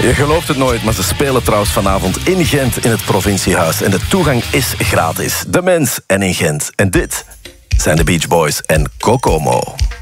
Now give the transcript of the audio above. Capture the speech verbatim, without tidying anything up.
Je gelooft het nooit, maar ze spelen trouwens vanavond in Gent in het provinciehuis. En de toegang is gratis. De Mens en in Gent. En dit zijn de Beach Boys en Kokomo.